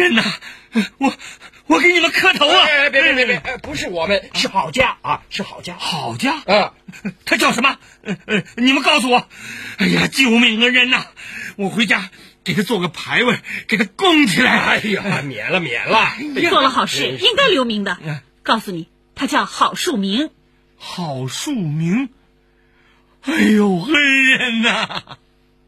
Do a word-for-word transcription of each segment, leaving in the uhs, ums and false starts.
人呐，我我给你们磕头啊！ 哎，别别别别，不是我们，是郝家啊，是郝家。 郝家啊， 他叫什么？呃呃，你们告诉我。哎呀，救命啊人呐！我回家给他做个牌位，给他供起来。 哎呀，免了免了， 做了好事，应该留名的。告诉你，他叫郝树明。 郝树明。哎呦，黑人呐！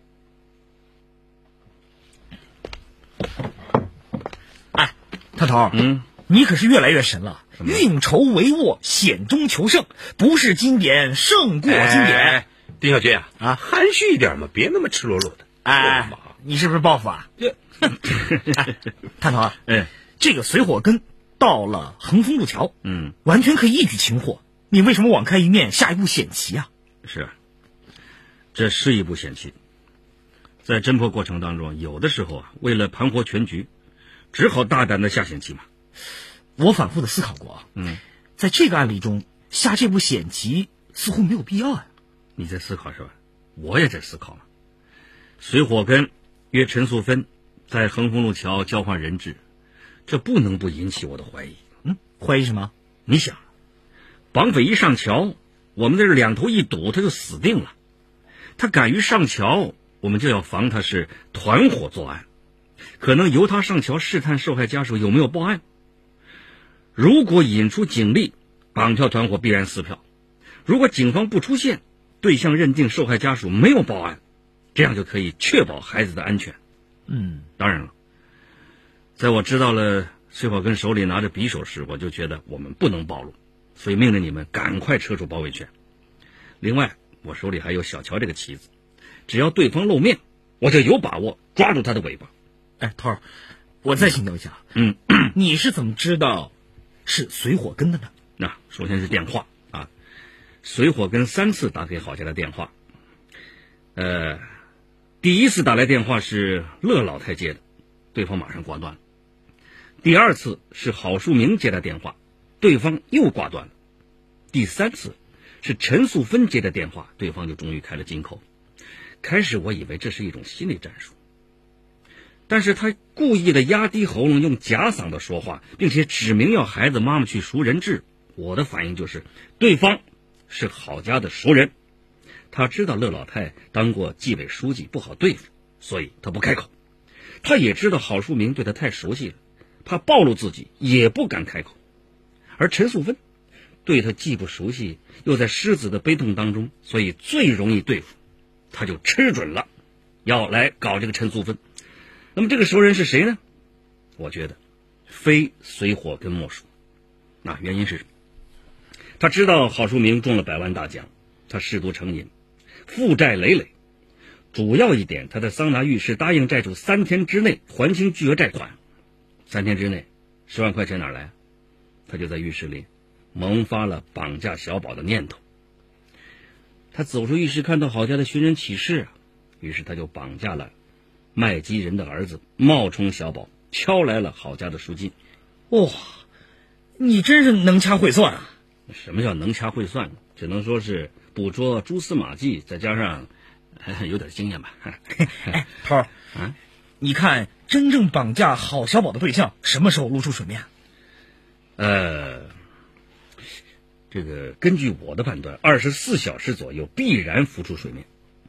哎，他头， 嗯， 你可是越来越神了。运筹帷幄，险中求胜，不是经典胜过经典。 哎、丁小军啊，啊，含蓄一点嘛，别那么赤裸裸的。 哎，你是不是报复啊？哎，探头啊， 嗯， 这个水火根到了横风路桥， 嗯， 完全可以一举擒获。你为什么网开一面，下一步险棋啊？ 是啊，这是一步险棋。在侦破过程当中，有的时候啊，为了盘活全局，只好大胆的下险棋嘛。 我反复的思考过啊， 嗯， 在这个案例中下这步险棋似乎没有必要啊。 你在思考是吧？我也在思考嘛。水火根约陈素芬在横风路桥交换人质，这不能不引起我的怀疑。 嗯，怀疑什么？ 你想，绑匪一上桥，我们在这两头一堵，他就死定了。他敢于上桥，我们就要防他是团伙作案，可能由他上桥试探受害家属有没有报案。如果引出警力，绑票团伙必然撕票。如果警方不出现，对象认定受害家属没有报案，这样就可以确保孩子的安全。 嗯， 当然了，在我知道了水火根手里拿着匕首时，我就觉得我们不能暴露，所以命令你们赶快撤出包围圈。另外，我手里还有小乔这个棋子，只要对方露面，我就有把握抓住他的尾巴。 哎，头儿，我再请教一下， 嗯， 你是怎么知道是水火根的呢？ 那、啊、首先是电话啊，水火根三次打给郝家的电话，呃，第一次打来电话是乐老太接的，对方马上挂断了。第二次是郝树明接的电话，对方又挂断了。第三次是陈素芬接的电话，对方就终于开了金口。开始我以为这是一种心理战术，但是他故意的压低喉咙，用假嗓子说话，并且指明要孩子妈妈去赎人质。我的反应就是，对方是郝家的熟人，他知道乐老太当过纪委书记，不好对付，所以他不开口。他也知道郝树明对他太熟悉了，怕暴露自己，也不敢开口。而陈素芬对他既不熟悉，又在狮子的悲痛当中，所以最容易对付，他就吃准了要来搞这个陈素芬。那么这个熟人是谁呢？我觉得非水火根莫属。那、啊、原因是什么？他知道郝树明中了百万大奖，他嗜赌成瘾，负债累累。主要一点，他在桑拿浴室答应债主三天之内还清巨额债款。三天之内，十万块钱哪来？他就在浴室里萌发了绑架小宝的念头。他走出浴室，看到郝家的寻人启事，于是他就绑架了卖鸡人的儿子，冒充小宝，敲来了郝家的赎金。 哇，你真是能掐会算啊！ 什么叫能掐会算？只能说是捕捉蛛丝马迹，再加上、呃、有点经验吧。 哎，头儿， 啊， 你看真正绑架郝小宝的对象什么时候露出水面？ 呃，这个根据我的判断，二十四小时左右必然浮出水面。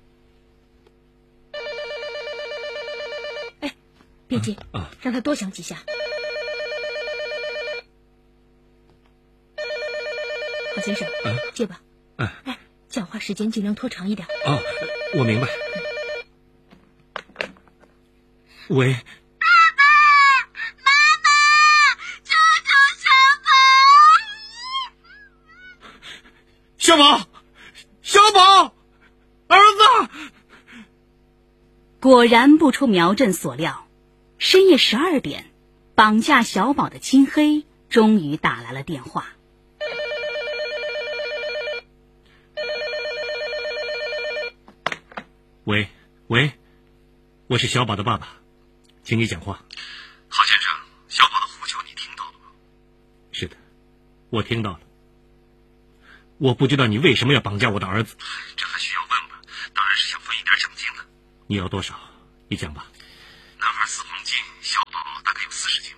哎，别接啊， 让他多想几下。郝先生， 啊、 接吧。 啊、 哎，讲话时间尽量拖长一点。 哦，我明白。喂。小宝，小宝，儿子！ 果然不出苗振所料，深夜十二点，绑架小宝的青黑终于打来了电话。 喂喂，我是小宝的爸爸，请你讲话。 郝先生，小宝的呼求你听到了吗？ 是的，我听到了。我不知道你为什么要绑架我的儿子。 这还需要问吗？当然是想分一点奖金了。 你要多少？你讲吧。 男孩四黄金，小宝大概有四十斤。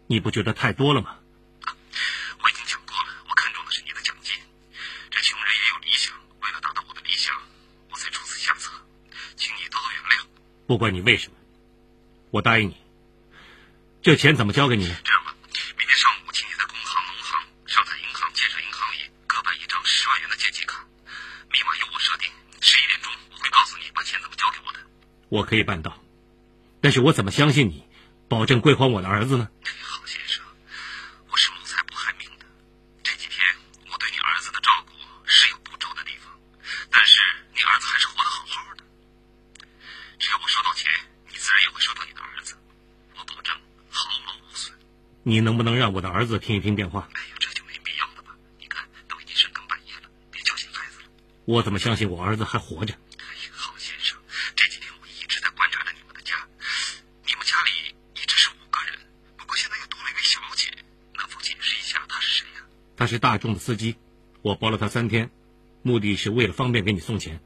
你不觉得太多了吗？ 我已经讲过了，我看中的是你的奖金。这穷人也有理想，为了达到我的理想，我才出此下策，请你多多原谅。 不管你为什么，我答应你。这钱怎么交给你呢？ 这样吧，明天上午请你在工行、农行、上海银行、建设银行里各办一张十万元的借记卡，密码由我设定。十一点钟我会告诉你把钱怎么交给我的。 我可以办到，但是我怎么相信你，保证归还我的儿子呢？ 郝先生，我是谋财不害命的。这几天我对你儿子的照顾是有不周的地方，但是你儿子还是活得好好的。只要我收到钱，你自然也会收到你的儿子，我保证毫毛无损。 你能不能让我的儿子听一听电话？ 哎呀，这就没必要了吧？你看，都已经深更半夜了，别叫醒孩子了。 我怎么相信我儿子还活着？ 哎呀，郝先生，这几天我一直在观察着你们的家，你们家里一直是五个人，不过现在又多了一位小姐，能否解释一下她是谁呀？ 他是大众的司机，我包了他三天，目的是为了方便给你送钱。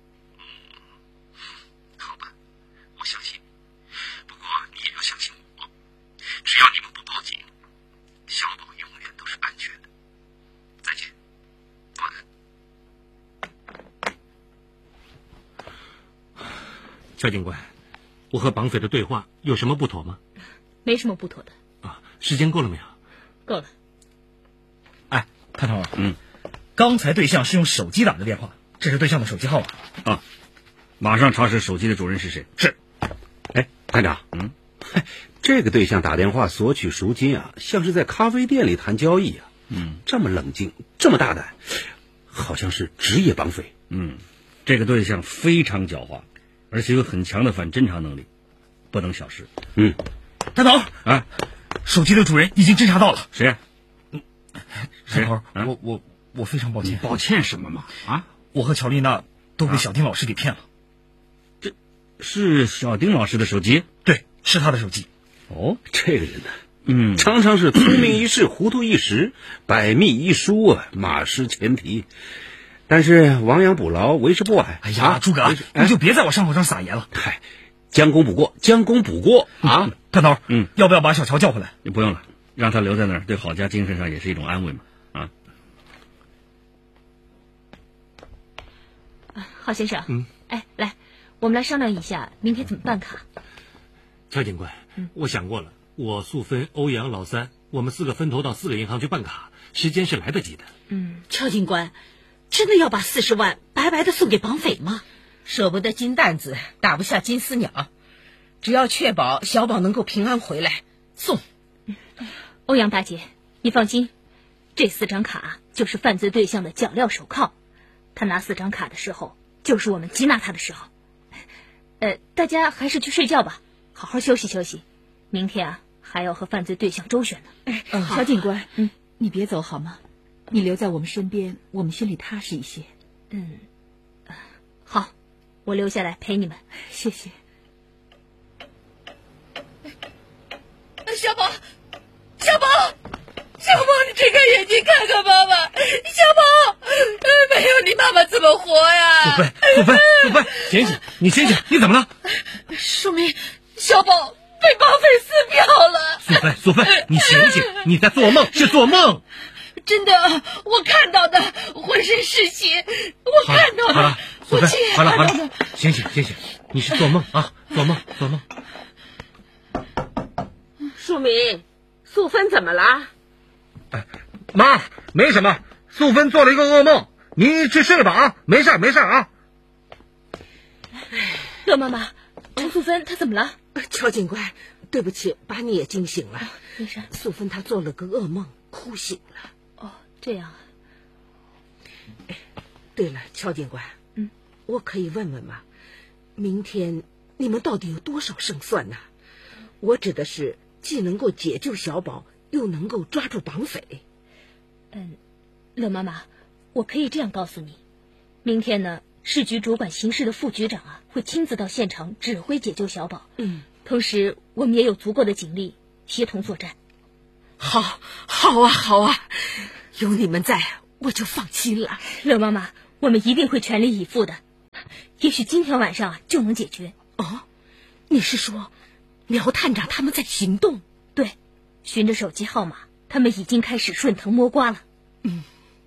好吧，我相信你。不过你也要相信我，只要你们不报警，小宝永远都是安全的。再见，晚安。 肖警官，我和绑匪的对话有什么不妥吗？ 没什么不妥的。 啊，时间够了没有？ 够了。 哎，探头， 嗯， 刚才对象是用手机打的电话，这是对象的手机号码。 啊，马上查实手机的主人是谁。 是。 哎，探长， 嗯， 这个对象打电话索取赎金啊，像是在咖啡店里谈交易啊。 嗯， 这么冷静，这么大胆，好像是职业绑匪。 嗯，这个对象非常狡猾，而且有很强的反侦查能力，不能小视。 嗯， 探头， 啊， 手机的主人已经侦查到了。 谁呀、 探头， 啊我我我非常抱歉。 抱歉什么嘛？啊， 我和乔丽娜都被小丁老师给骗了。 是小丁老师的手机。 对，是他的手机。 哦， 这个人呢、 嗯， 常常是聪明一世，糊涂一时，百密一疏啊，马失前蹄。但是亡羊补牢，为时不晚。 哎呀， 啊诸葛啊，你就别在我伤口上撒盐了。 嗨，将功补过，将功补过啊！ 探头， 嗯， 要不要把小乔叫回来？ 你不用了，让他留在那儿，对郝家精神上也是一种安慰嘛。啊， 郝先生， 嗯， 哎，来，我们来商量一下，明天怎么办卡。 肖警官，我想过了，我素芬、欧阳、老三，我们四个分头到四个银行去办卡，时间是来得及的。 嗯， 乔警官，真的要把四十万白白的送给绑匪吗？舍不得金蛋子，打不下金丝鸟，只要确保小宝能够平安回来，送。 欧阳大姐，你放心，这四张卡就是犯罪对象的脚镣手铐，他拿四张卡的时候，就是我们缉拿他的时候。呃，大家还是去睡觉吧，好好休息休息，明天啊还要和犯罪对象周旋呢。 哎，小警官，嗯，你别走好吗？你留在我们身边，我们心里踏实一些。 嗯，好，我留下来陪你们， 谢谢。 小宝，小宝，小宝，你睁开眼睛看看妈妈。小宝，没有你妈妈怎么活呀？ 素芬，素芬，素芬，醒醒，你醒醒，你怎么了？ 说明小宝被绑匪撕票了。 素芬，素芬，你醒醒，你在做梦，是做梦。 真的，我看到的，浑身是血，我看到的。 好了，素芬， 我亲眼好了好看到了，醒醒醒醒，你是做梦啊，做梦做梦。 淑敏，素芬怎么了？ 哎，妈，没什么，素芬做了一个噩梦，你去睡吧啊，没事没事啊。 乐妈妈，陈素芬她怎么了？ 乔警官，对不起，把你也惊醒了。 没事。 素芬她做了个噩梦，哭醒了。 哦，这样啊。 对了，乔警官， 嗯， 我可以问问吗？明天你们到底有多少胜算呢？我指的是既能够解救小宝，又能够抓住绑匪。 嗯，乐妈妈，我可以这样告诉你，明天呢，市局主管刑事的副局长啊，会亲自到现场指挥解救小宝。 嗯， 同时我们也有足够的警力协同作战。 好，好啊，好啊，有你们在，我就放心了。 乐妈妈，我们一定会全力以赴的，也许今天晚上啊就能解决。 哦，你是说，苗探长他们在行动？ 对， 循着手机号码，他们已经开始顺藤摸瓜了。 嗯。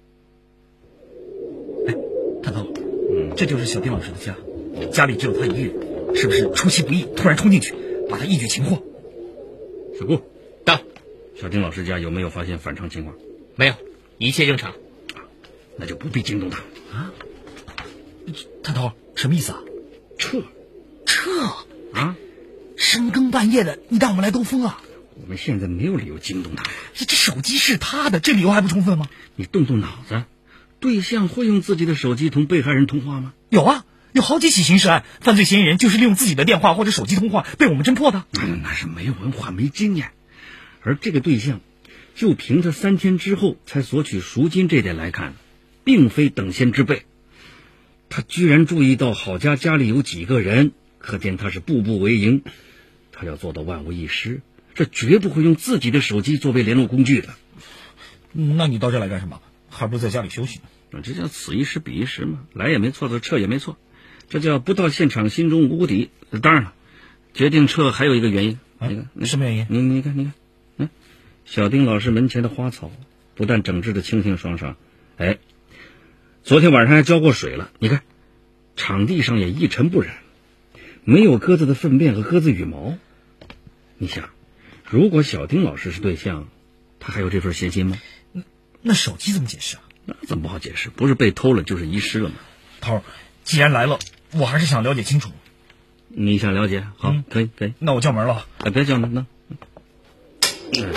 哎，探头，嗯，这就是小丁老师的家，家里只有他一个人，是不是出其不意突然冲进去，把他一举擒获？ 小顾， 到。 小丁老师家有没有发现反常情况？ 没有，一切正常。 那就不必惊动他啊。探头，什么意思啊？ 撤， 撤啊！ 深更半夜的，你带我们来兜风啊？ 我们现在没有理由惊动他。 这这手机是他的，这理由还不充分吗？ 你动动脑子，对象会用自己的手机同被害人通话吗？ 有啊，有好几起刑事案，犯罪嫌疑人就是利用自己的电话或者手机通话被我们侦破的。 嗯，那是没文化没经验，而这个对象，就凭他三天之后才索取赎金这点来看，并非等闲之辈。他居然注意到郝家家里有几个人，可见他是步步为营。他要做到万无一失，这绝不会用自己的手机作为联络工具的。 那你到这来干什么？还不如在家里休息呢。这叫此一时彼一时嘛，来也没错，撤也没错，这叫不到现场心中无底。当然了，决定撤还有一个原因。 啊、 你看什么原因？ 你你看你看，嗯，小丁老师门前的花草不但整治的清清爽爽，哎，昨天晚上还浇过水了。你看，场地上也一尘不染，没有鸽子的粪便和鸽子羽毛。你想，如果小丁老师是对象，他还有这份闲心吗？ 那那手机怎么解释啊？ 那怎么不好解释？不是被偷了，就是遗失了嘛。 头，既然来了，我还是想了解清楚。 你想了解？好，嗯、可以可以。 那我叫门了。 哎，别叫门，那。 嗯、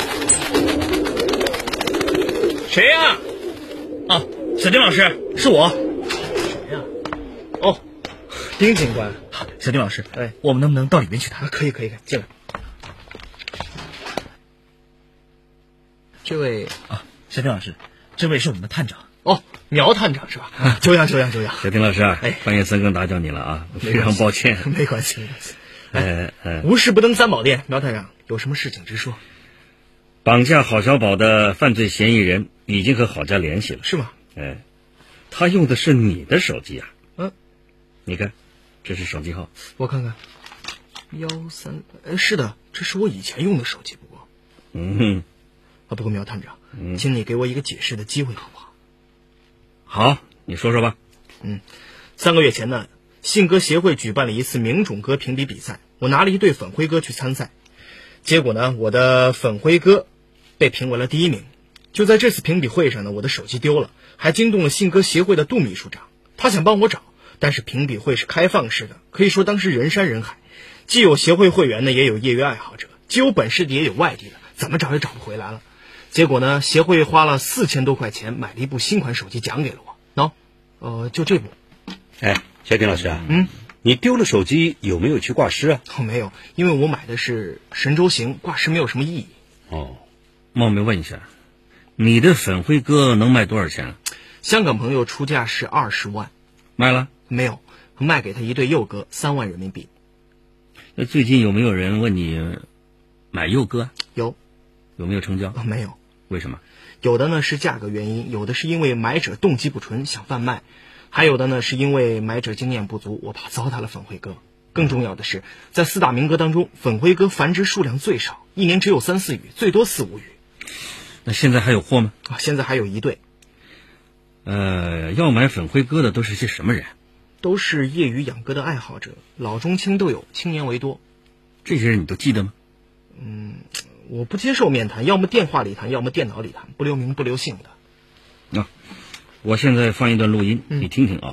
谁呀、啊？啊，小丁老师，是我。 谁呀、啊？哦，丁警官。 好，小丁老师， 哎， 我们能不能到里面去谈？ 啊、可以可以，进来。这位啊，小丁老师，这位是我们的探长。 哦，苗探长是吧？啊，久仰久仰久仰。 小丁老师啊， 哎， 半夜三更打搅你了啊，非常抱歉。 没关系，没关系。 哎哎， 无事不登三宝殿，苗探长，有什么事情直说。 绑架郝小宝的犯罪嫌疑人已经和郝家联系了， 是吗？ 哎，他用的是你的手机啊。 嗯， 你看，这是手机号， 我看看，幺三，哎，是的，这是我以前用的手机，不过， 嗯哼， 啊，不过苗探长， 嗯， 请你给我一个解释的机会，好不好？ 好，你说说吧。 嗯，三个月前呢，信鸽协会举办了一次名种鸽评比比赛，我拿了一对粉灰鸽去参赛，结果呢，我的粉灰鸽被评为了第一名。就在这次评比会上呢，我的手机丢了，还惊动了信鸽协会的杜秘书长，他想帮我找，但是评比会是开放式的，可以说当时人山人海，既有协会会员呢，也有业余爱好者，既有本市的也有外地的，怎么找也找不回来了。结果呢，协会花了四千多块钱买了一部新款手机奖给了我。喏、no? 呃，就这部。 哎，小丁老师啊， 嗯， 你丢了手机有没有去挂失啊？ 哦，没有，因为我买的是神州行，挂失没有什么意义。 哦， 冒昧问一下，你的粉灰鸽能卖多少钱？ 香港朋友出价是二十万， 卖了？ 没有，卖给他一对幼鸽，三万人民币。 那最近有没有人问你买幼鸽？ 有。 有没有成交？ 哦，没有。 为什么？ 有的呢是价格原因，有的是因为买者动机不纯想贩卖，还有的呢是因为买者经验不足，我怕糟蹋了粉灰鸽。更重要的是，在四大名鸽当中，粉灰鸽繁殖数量最少，一年只有三四羽，最多四五羽。 那现在还有货吗？ 啊，现在还有一对。 呃，要买粉灰鸽的都是些什么人？ 都是业余养鸽的爱好者，老中青都有，青年为多。 这些人你都记得吗？ 嗯，我不接受面谈，要么电话里谈，要么电脑里谈，不留名不留姓的。 啊，我现在放一段录音， 嗯、 你听听啊。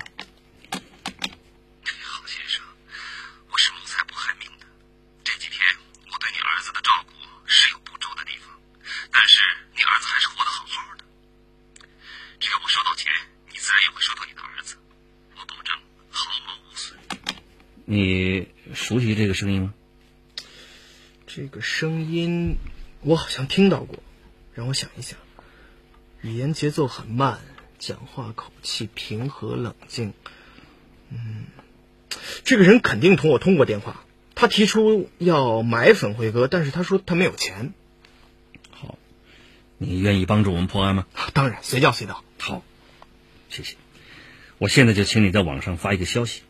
郝先生，我是谋财不害命的。这几天我对你儿子的照顾是有不周的地方，但是你儿子还是活得好好的。只要我收到钱，你自然也会收到你的儿子，我保证毫毛无损。 你熟悉这个声音吗？ 这个声音我好像听到过，让我想一想。语言节奏很慢，讲话口气平和冷静。嗯，这个人肯定同我通过电话。他提出要买粉灰鸽，但是他说他没有钱。 好，你愿意帮助我们破案吗？ 当然，随叫随到。 好，谢谢。我现在就请你在网上发一个消息，